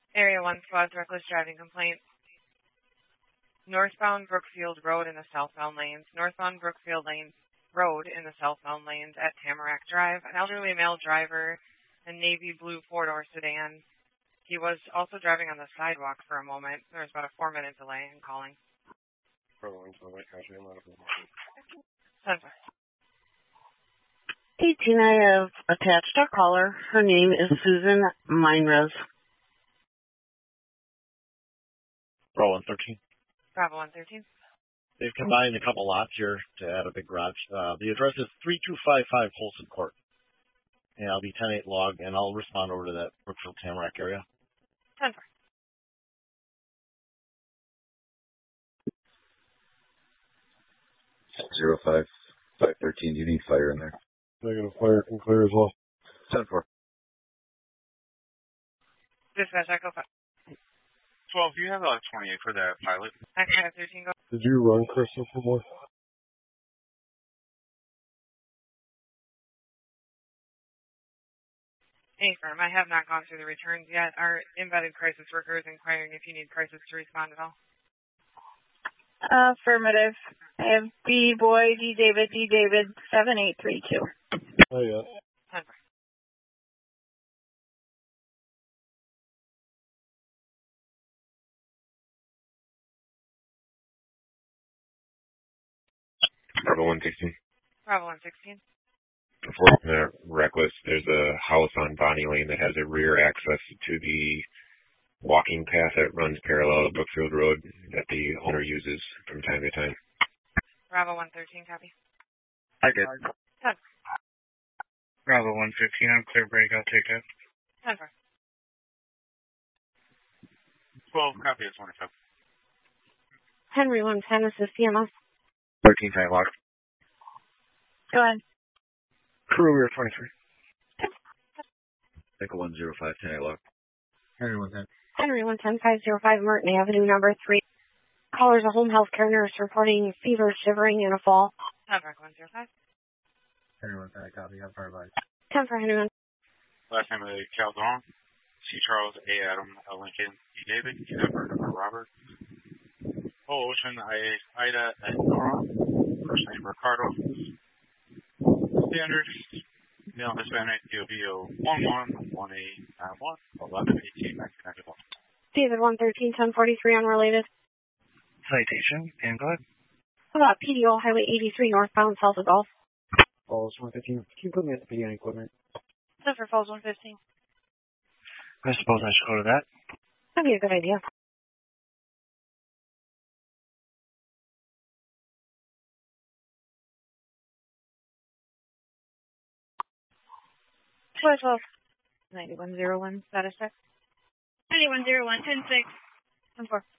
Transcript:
Area 1 squad's reckless driving complaint. Northbound Brookfield Road in the southbound lanes. Northbound Brookfield Road in the southbound lanes at Tamarack Drive. An elderly male driver, a navy blue four-door sedan. He was also driving on the sidewalk for a moment. There was about a 4-minute delay in calling. 18, I have attached our caller. Her name is Susan Meinrez. Bravo 113. Bravo 113. They've combined a couple lots here to add a big garage. The address is 3255 Holson Court. And I'll be 10-8 log, and I'll respond over to that Brookfield Tamarack area. 10-4. Zero 513. You need fire in there. Negative, fire can clear as well. 10-4. Dispatch, Echo 5. 12, do you have a 28 for that pilot? Echo 13, go. Did you run Christopher Moore? Hey, firm, I have not gone through the returns yet. Our embedded crisis worker is inquiring if you need crisis to respond at all. Affirmative. I have D. Boy, D. David, 7832. Oh, yeah. 10-4. Bravo 116. Bravo 116. Before the reckless, there's a house on Bonnie Lane that has a rear access to the walking path that runs parallel to Brookfield Road that the owner uses from time to time. Bravo 113, copy. I did. 10. Bravo 115, I'm clear break, I'll take that. 10-4. 12, copy, it's 25. Henry 110, this is CMS. 13 10 log. Go ahead. Crew rear 23. Echo 105, 10-8 log. Henry 110. Henry 110, 505 Merton Avenue, number 3. Caller's a home health care nurse reporting fever, shivering, and a fall. Tamarack 105. Henry 110, copy. I'm firefighter. 10 for Henry 1. Last name of Calderon, C. Charles, A. Adam, L. Lincoln, E. David, E. Edward, R. Robert. O. Ocean, Ida, and Nora. First name Ricardo. Standard. Male Hispanic, DOBO 111891 1118 1991. David 113, 1043, unrelated. Citation, and go ahead. How about PDO Highway 83 northbound south of Gulf? Falls 115. Can you put me at the PDO equipment? 10 for Falls 115. I suppose I should go to that. That'd be a good idea. Twelve 9101, status check. 9101, 10-6. 10-4.